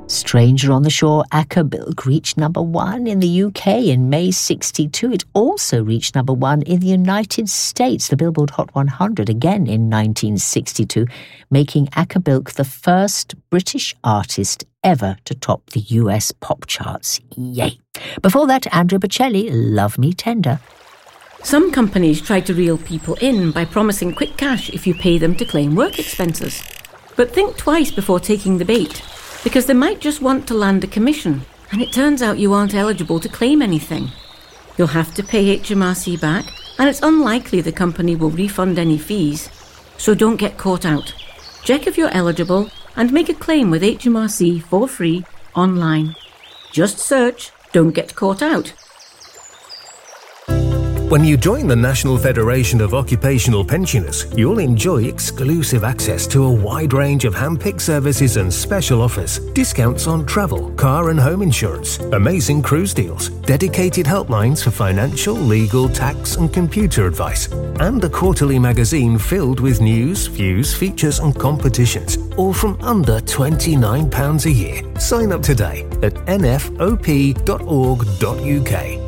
Stranger on the Shore, Acapulco reached number 1 in the UK in May 62. It also reached number 1 in the United States, the Billboard Hot 100, again in 1962, making Acapulco the first British artist ever to top the US pop charts. Yay! Before that, Andrea Bocelli, Love Me Tender. Some companies try to reel people in by promising quick cash if you pay them to claim work expenses. But think twice before taking the bait, because they might just want to land a commission, and it turns out you aren't eligible to claim anything. You'll have to pay HMRC back, and it's unlikely the company will refund any fees. So don't get caught out. Check if you're eligible and make a claim with HMRC for free online. Just search "Don't Get Caught Out." When you join the National Federation of Occupational Pensioners, you'll enjoy exclusive access to a wide range of hand-picked services and special offers, discounts on travel, car and home insurance, amazing cruise deals, dedicated helplines for financial, legal, tax and computer advice, and a quarterly magazine filled with news, views, features and competitions, all from under £29 a year. Sign up today at nfop.org.uk.